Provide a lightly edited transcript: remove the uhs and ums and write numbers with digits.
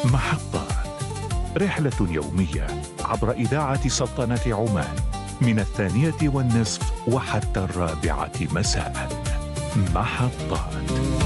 محطات، رحلة يومية عبر إذاعة سلطنة عمان من 12:30 وحتى 4:00 مساء. محطات.